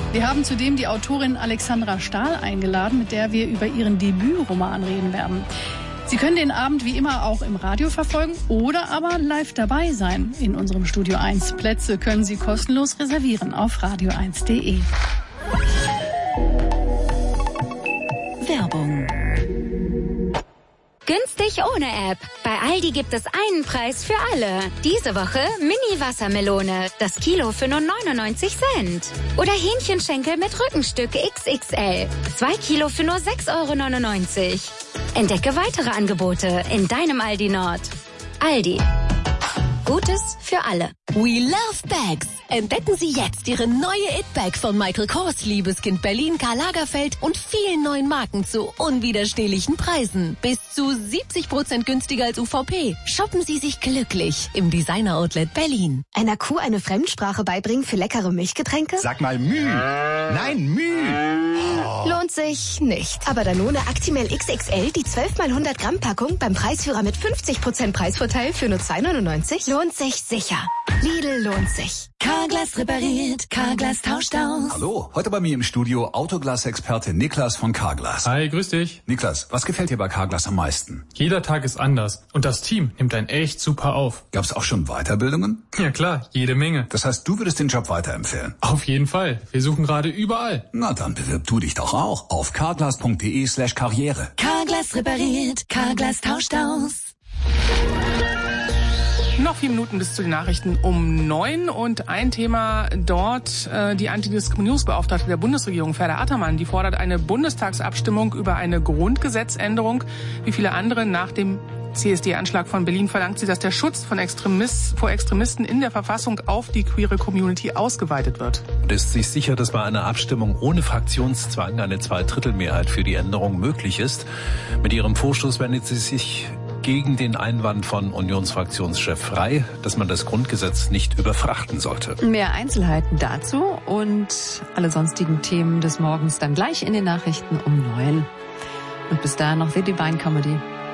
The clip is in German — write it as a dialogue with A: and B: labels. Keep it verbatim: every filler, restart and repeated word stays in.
A: Wir haben zudem die Autorin Alexandra Stahl eingeladen, mit der wir über ihren Debütroman reden werden. Sie können den Abend wie immer auch im Radio verfolgen oder aber live dabei sein in unserem Studio eins. Plätze können Sie kostenlos reservieren auf radio eins punkt de.
B: Werbung.
C: Günstig ohne App. Bei Aldi gibt es einen Preis für alle. Diese Woche Mini-Wassermelone. Das Kilo für nur neunundneunzig Cent. Oder Hähnchenschenkel mit Rückenstück X X L. Zwei Kilo für nur sechs Euro neunundneunzig. Entdecke weitere Angebote in deinem Aldi Nord. Aldi. Gutes für alle.
B: We love bags. Entdecken Sie jetzt Ihre neue It-Bag von Michael Kors, Liebeskind Berlin, Karl Lagerfeld und vielen neuen Marken zu unwiderstehlichen Preisen. Bis zu siebzig Prozent günstiger als U V P. Shoppen Sie sich glücklich im Designer-Outlet Berlin.
D: Einer Kuh eine Fremdsprache beibringen für leckere Milchgetränke?
E: Sag mal Müh. Nein, Müh.
D: Oh. Lohnt sich nicht. Aber Danone Actimel X X L, die zwölf mal hundert Gramm Packung beim Preisführer mit fünfzig Prozent Preisvorteil für nur zwei neunundneunzig? Lohnt sich sicher. Lidl lohnt sich.
B: Carglass repariert, Carglass tauscht aus.
E: Hallo, heute bei mir im Studio Autoglas-Experte Niklas von Carglass.
F: Hi, grüß dich.
E: Niklas, was gefällt dir bei Carglass am meisten?
F: Jeder Tag ist anders und das Team nimmt einen echt super auf.
E: Gab's auch schon Weiterbildungen?
F: Ja klar, jede Menge.
E: Das heißt, du würdest den Job weiterempfehlen?
F: Auf jeden Fall. Wir suchen gerade überall.
E: Na, dann bewirb du dich doch auch auf carglass punkt de slash karriere.
B: Carglass repariert, Carglass tauscht aus.
G: Noch vier Minuten bis zu den Nachrichten um neun und ein Thema dort, äh, die Antidiskriminierungsbeauftragte der Bundesregierung, Ferda Attermann, die fordert eine Bundestagsabstimmung über eine Grundgesetzänderung. Wie viele andere nach dem C S D-Anschlag von Berlin verlangt sie, dass der Schutz von Extremist, vor Extremisten in der Verfassung auf die queere Community ausgeweitet wird.
H: Und ist sich sicher, dass bei einer Abstimmung ohne Fraktionszwang eine Zweidrittelmehrheit für die Änderung möglich ist. Mit ihrem Vorstoß wendet sie sich gegen den Einwand von Unionsfraktionschef Frey, dass man das Grundgesetz nicht überfrachten sollte.
I: Mehr Einzelheiten dazu und alle sonstigen Themen des Morgens dann gleich in den Nachrichten um neun. Und bis dahin noch The Divine Comedy.